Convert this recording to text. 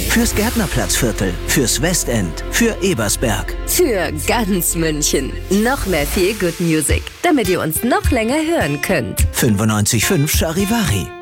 Fürs Gärtnerplatzviertel, fürs Westend, für Ebersberg. Für ganz München. Noch mehr Feel Good Music, damit ihr uns noch länger hören könnt. 95.5 Charivari.